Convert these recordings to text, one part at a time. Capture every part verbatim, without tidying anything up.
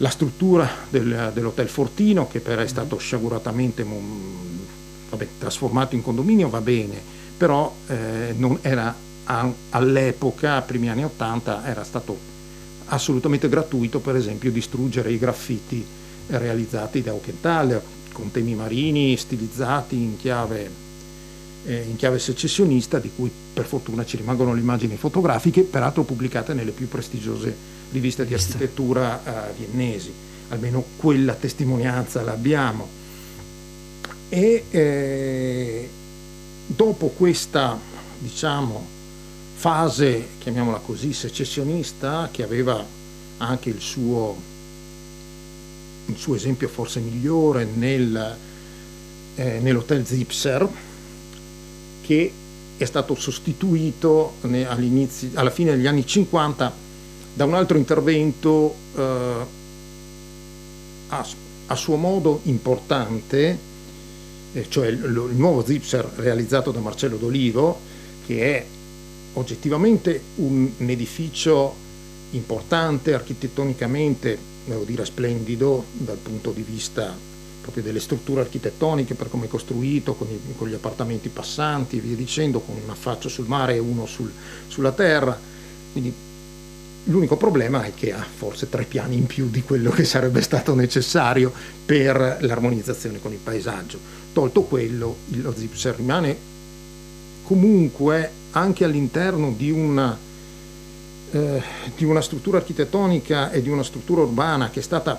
la struttura del, dell'Hotel Fortino, che però è stato sciaguratamente vabbè, trasformato in condominio, va bene, però eh, non era a, all'epoca, primi anni ottanta, era stato assolutamente gratuito, per esempio, distruggere i graffiti realizzati da Ockenthaler con temi marini stilizzati in chiave, eh, in chiave secessionista, di cui per fortuna ci rimangono le immagini fotografiche, peraltro pubblicate nelle più prestigiose riviste di architettura eh, viennesi. Almeno quella testimonianza l'abbiamo. E eh, dopo questa, diciamo, fase, chiamiamola così, secessionista, che aveva anche il suo, il suo esempio forse migliore nel, eh, nell'Hotel Zipser, che è stato sostituito all'inizio, alla fine degli anni cinquanta da un altro intervento eh, a, a suo modo importante, eh, cioè il, il nuovo Zipser realizzato da Marcello D'Olivo, che è oggettivamente un, un edificio importante architettonicamente, devo dire splendido dal punto di vista proprio delle strutture architettoniche, per come è costruito, con, i, con gli appartamenti passanti e via dicendo, con un affaccio sul mare e uno sul, sulla terra. Quindi l'unico problema è che ha forse tre piani in più di quello che sarebbe stato necessario per l'armonizzazione con il paesaggio. Tolto quello, lo Zipser rimane comunque anche all'interno di una, eh, di una struttura architettonica e di una struttura urbana che è stata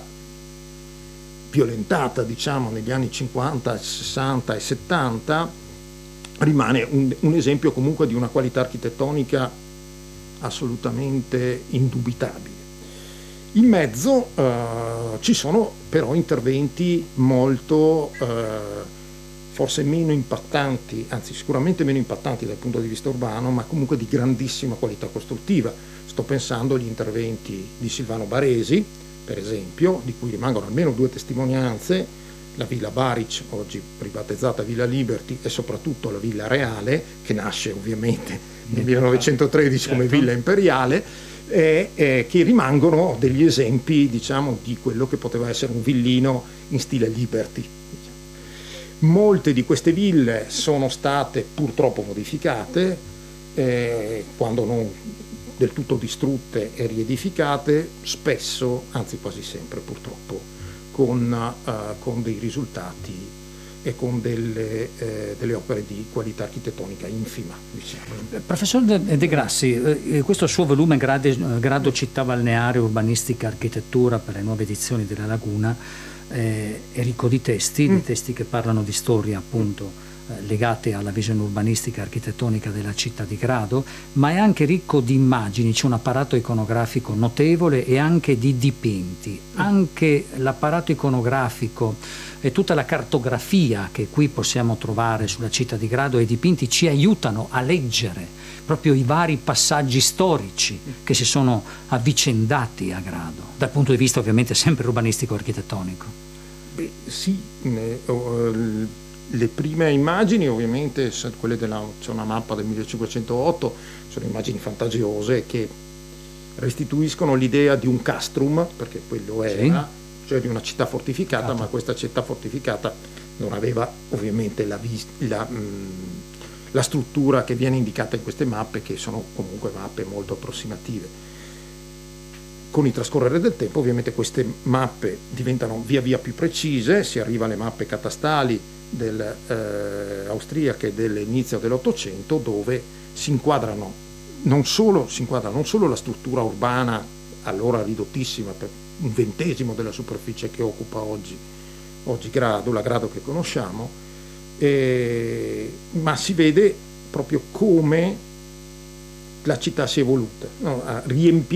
violentata, diciamo, negli anni cinquanta, sessanta e settanta, rimane un, un esempio comunque di una qualità architettonica assolutamente indubitabile. In mezzo eh, ci sono però interventi molto eh, forse meno impattanti, anzi sicuramente meno impattanti dal punto di vista urbano, ma comunque di grandissima qualità costruttiva. Sto pensando agli interventi di Silvano Baresi, per esempio, di cui rimangono almeno due testimonianze: la Villa Baric, oggi ribattezzata Villa Liberty, e soprattutto la Villa Reale, che nasce ovviamente nel millenovecentotredici come Villa Imperiale, e, e che rimangono degli esempi, diciamo, di quello che poteva essere un villino in stile Liberty. Molte di queste ville sono state purtroppo modificate, eh, quando non del tutto distrutte e riedificate, spesso, anzi quasi sempre purtroppo, con, uh, con dei risultati e con delle, eh, delle opere di qualità architettonica infima, diciamo. Professor De, De Grassi, eh, questo suo volume grade, Grado Città Balneare, Urbanistica e Architettura per le nuove edizioni della Laguna eh, è ricco di testi, mm. di testi che parlano di storia, appunto, legate alla visione urbanistica e architettonica della città di Grado, ma è anche ricco di immagini, c'è un apparato iconografico notevole e anche di dipinti. Anche l'apparato iconografico e tutta la cartografia che qui possiamo trovare sulla città di Grado e i dipinti ci aiutano a leggere proprio i vari passaggi storici che si sono avvicendati a Grado, dal punto di vista ovviamente sempre urbanistico-architettonico. Beh, sì, eh, uh, le prime immagini ovviamente, quelle della, c'è una mappa del millecinquecentootto, sono immagini fantasiose che restituiscono l'idea di un castrum, perché quello era, sì, cioè di una città fortificata, Cato. Ma questa città fortificata non aveva ovviamente la, la, mh, la struttura che viene indicata in queste mappe, che sono comunque mappe molto approssimative. Con il trascorrere del tempo ovviamente queste mappe diventano via via più precise, si arriva alle mappe catastali del, eh, austriache dell'inizio dell'Ottocento, dove si inquadrano non solo, si inquadra non solo la struttura urbana, allora ridottissima per un ventesimo della superficie che occupa oggi, oggi Grado, la Grado che conosciamo, eh, ma si vede proprio come la città si è evoluta, no? A riempire